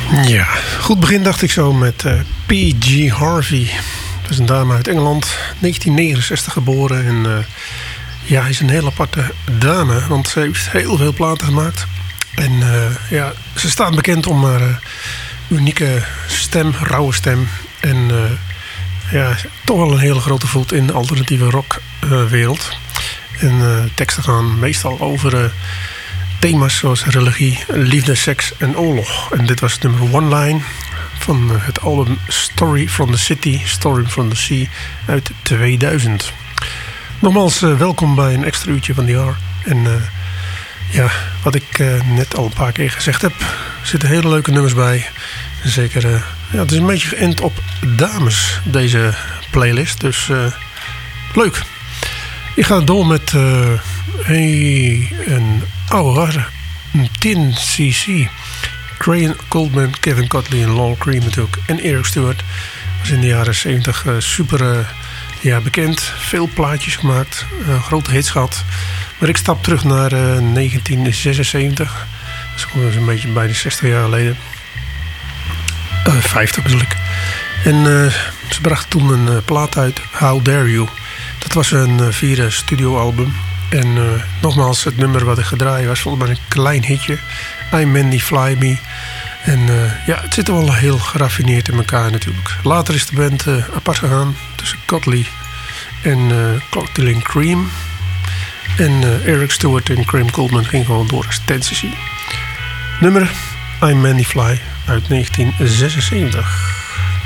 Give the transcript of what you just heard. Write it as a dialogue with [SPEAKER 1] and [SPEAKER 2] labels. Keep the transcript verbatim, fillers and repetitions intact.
[SPEAKER 1] Ja, goed begin dacht ik zo met uh, P G Harvey. Dat is een dame uit Engeland, negentien negenenzestig geboren. En uh, ja, hij is een heel aparte dame, want ze heeft heel veel platen gemaakt. En uh, ja, ze staat bekend om haar uh, unieke stem, rauwe stem. En uh, ja, toch wel een hele grote voet in de alternatieve rockwereld. Uh, en uh, teksten gaan meestal over... Uh, thema's zoals religie, liefde, seks en oorlog. En dit was het nummer One Line van het album Story from the City, Story from the Sea uit tweeduizend. Nogmaals, uh, welkom bij een extra uurtje van die R. En uh, ja, wat ik uh, net al een paar keer gezegd heb, er zitten hele leuke nummers bij. Zeker, uh, ja, het is een beetje geënt op dames, deze playlist. Dus uh, leuk. Ik ga door met uh, hey, een oude Tin C C. Crayon Goldman, Kevin Godley en Lol Creme natuurlijk. En Eric Stewart was in de jaren zeventig uh, super uh, ja, bekend. Veel plaatjes gemaakt, uh, grote hits gehad. Maar ik stap terug naar uh, negentien zesenzeventig. Dat is een beetje bijna zestig jaar geleden. Uh, vijftig bedoel ik. En uh, ze bracht toen een uh, plaat uit, How Dare You. Dat was een uh, vierde studioalbum. En uh, nogmaals, het nummer wat ik gedraaid was volgens mij een klein hitje. I'm Mandy Fly Me. En uh, ja, het zit wel heel geraffineerd in elkaar natuurlijk. Later is de band uh, apart gegaan tussen Godley en uh, Godley en Cream. En uh, Eric Stewart en Crayon Goldman gingen gewoon door als Tin C C. Nummer I'm Mandy Fly uit negentien zesenzeventig.